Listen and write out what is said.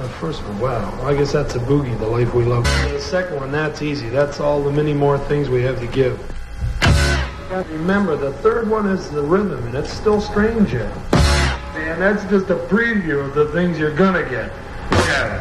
The first one, wow. I guess that's a boogie, The Life We Love. The second one, that's easy. That's all the many more things we have to give. Remember, the third one is the rhythm, and it's still strange yet. And that's just a preview of the things you're gonna get. Yeah.